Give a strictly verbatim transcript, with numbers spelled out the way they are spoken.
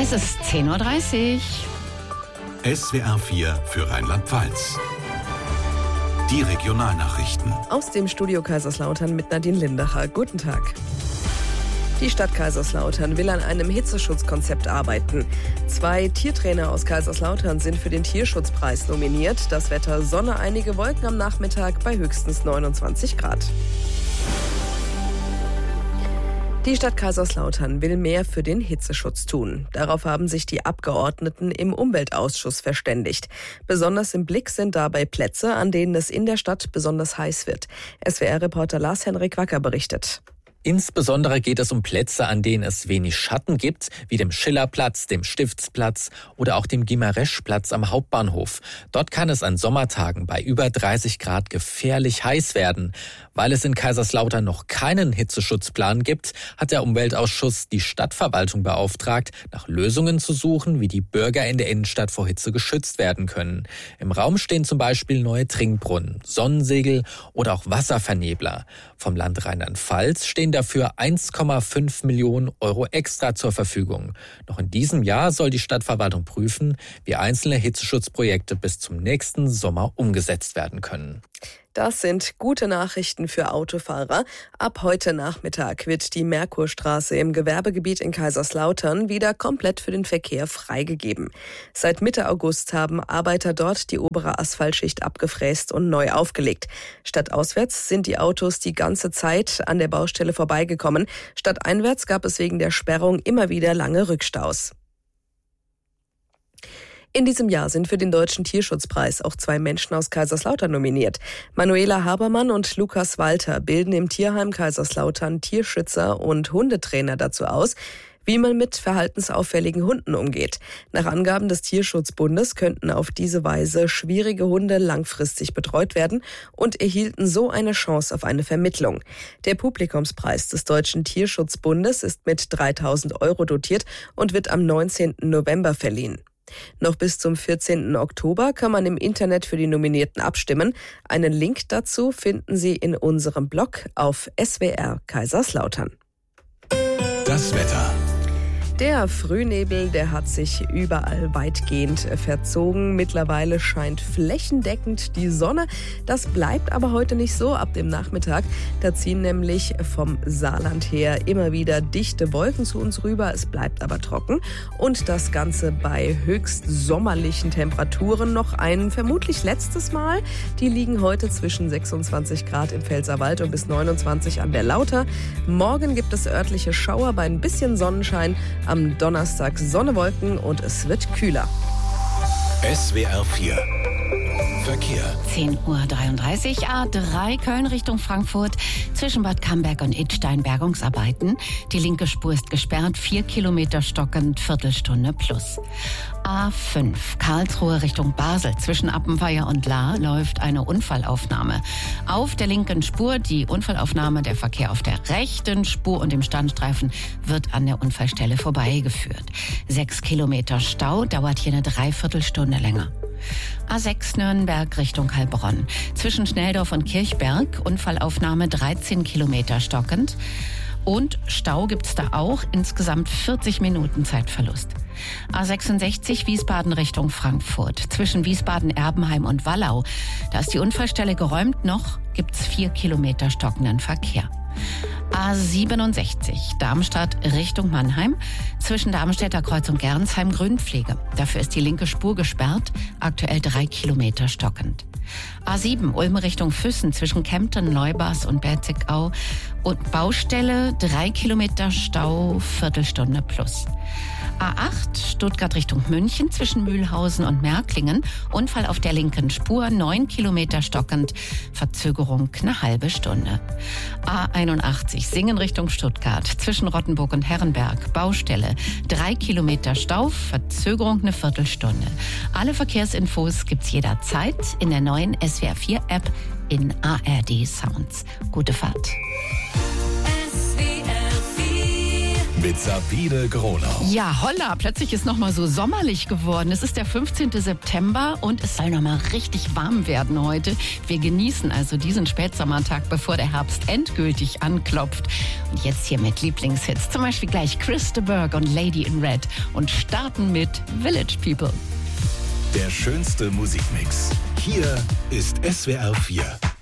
Es ist zehn Uhr dreißig. S W R vier für Rheinland-Pfalz. Die Regionalnachrichten. Aus dem Studio Kaiserslautern mit Nadine Lindacher. Guten Tag. Die Stadt Kaiserslautern will an einem Hitzeschutzkonzept arbeiten. Zwei Tiertrainer aus Kaiserslautern sind für den Tierschutzpreis nominiert. Das Wetter: Sonne, einige Wolken am Nachmittag bei höchstens neunundzwanzig Grad. Die Stadt Kaiserslautern will mehr für den Hitzeschutz tun. Darauf haben sich die Abgeordneten im Umweltausschuss verständigt. Besonders im Blick sind dabei Plätze, an denen es in der Stadt besonders heiß wird. S W R-Reporter Lars-Henrik Wacker berichtet. Insbesondere geht es um Plätze, an denen es wenig Schatten gibt, wie dem Schillerplatz, dem Stiftsplatz oder auch dem Gimareschplatz am Hauptbahnhof. Dort kann es an Sommertagen bei über dreißig Grad gefährlich heiß werden. Weil es in Kaiserslautern noch keinen Hitzeschutzplan gibt, hat der Umweltausschuss die Stadtverwaltung beauftragt, nach Lösungen zu suchen, wie die Bürger in der Innenstadt vor Hitze geschützt werden können. Im Raum stehen zum Beispiel neue Trinkbrunnen, Sonnensegel oder auch Wasservernebler. Vom Land Rheinland-Pfalz stehen dafür eins Komma fünf Millionen Euro extra zur Verfügung. Noch in diesem Jahr soll die Stadtverwaltung prüfen, wie einzelne Hitzeschutzprojekte bis zum nächsten Sommer umgesetzt werden können. Das sind gute Nachrichten für Autofahrer. Ab heute Nachmittag wird die Merkurstraße im Gewerbegebiet in Kaiserslautern wieder komplett für den Verkehr freigegeben. Seit Mitte August haben Arbeiter dort die obere Asphaltschicht abgefräst und neu aufgelegt. Stadtauswärts sind die Autos die ganze Zeit an der Baustelle vorbeigekommen. Stadteinwärts gab es wegen der Sperrung immer wieder lange Rückstaus. In diesem Jahr sind für den Deutschen Tierschutzpreis auch zwei Menschen aus Kaiserslautern nominiert. Manuela Habermann und Lukas Walter bilden im Tierheim Kaiserslautern Tierschützer und Hundetrainer dazu aus, wie man mit verhaltensauffälligen Hunden umgeht. Nach Angaben des Tierschutzbundes könnten auf diese Weise schwierige Hunde langfristig betreut werden und erhielten so eine Chance auf eine Vermittlung. Der Publikumspreis des Deutschen Tierschutzbundes ist mit dreitausend Euro dotiert und wird am neunzehnten November verliehen. Noch bis zum vierzehnten Oktober kann man im Internet für die Nominierten abstimmen. Einen Link dazu finden Sie in unserem Blog auf S W R Kaiserslautern. Das Wetter. Der Frühnebel, der hat sich überall weitgehend verzogen. Mittlerweile scheint flächendeckend die Sonne. Das bleibt aber heute nicht so ab dem Nachmittag. Da ziehen nämlich vom Saarland her immer wieder dichte Wolken zu uns rüber. Es bleibt aber trocken. Und das Ganze bei höchst sommerlichen Temperaturen noch ein vermutlich letztes Mal. Die liegen heute zwischen sechsundzwanzig Grad im Pfälzerwald und bis neunundzwanzig an der Lauter. Morgen gibt es örtliche Schauer bei ein bisschen Sonnenschein. Am Donnerstag Sonne, Wolken und es wird kühler. S W R vier Verkehr. zehn Uhr dreiunddreißig, A drei Köln Richtung Frankfurt. Zwischen Bad Camberg und Idstein Bergungsarbeiten. Die linke Spur ist gesperrt, vier Kilometer stockend, Viertelstunde plus. A fünf Karlsruhe Richtung Basel. Zwischen Appenweier und Lahr läuft eine Unfallaufnahme. Auf der linken Spur die Unfallaufnahme, der Verkehr auf der rechten Spur und dem Standstreifen wird an der Unfallstelle vorbeigeführt. Sechs Kilometer Stau, dauert hier eine Dreiviertelstunde länger. A sechs Nürnberg Richtung Heilbronn. Zwischen Schnelldorf und Kirchberg, Unfallaufnahme dreizehn Kilometer stockend. Und Stau gibt's da auch, insgesamt vierzig Minuten Zeitverlust. A sechsundsechzig Wiesbaden Richtung Frankfurt. Zwischen Wiesbaden-Erbenheim und Wallau. Da ist die Unfallstelle geräumt, noch gibt's vier Kilometer stockenden Verkehr. A siebenundsechzig Darmstadt Richtung Mannheim. Zwischen Darmstädter Kreuz und Gernsheim Grünpflege. Dafür ist die linke Spur gesperrt, aktuell drei Kilometer stockend. A sieben Ulm Richtung Füssen zwischen Kempten, Neubas und Berzigau. Und Baustelle, drei Kilometer Stau, Viertelstunde plus. A acht Stuttgart Richtung München zwischen Mühlhausen und Märklingen. Unfall auf der linken Spur, neun Kilometer stockend, Verzögerung eine halbe Stunde. A einundachtzig Singen Richtung Stuttgart zwischen Rottenburg und Herrenberg. Baustelle, drei Kilometer Stau, Verzögerung eine Viertelstunde. Alle Verkehrsinfos gibt's jederzeit in der neuen S W R vier App in A R D Sounds. Gute Fahrt. mit Sabine Gronau. Ja, holla, plötzlich ist noch mal so sommerlich geworden. Es ist der fünfzehnten September und es soll noch mal richtig warm werden heute. Wir genießen also diesen Spätsommertag, bevor der Herbst endgültig anklopft. Und jetzt hier mit Lieblingshits, zum Beispiel gleich Chris de Burgh und Lady in Red und starten mit Village People. Der schönste Musikmix. Hier ist S W R vier.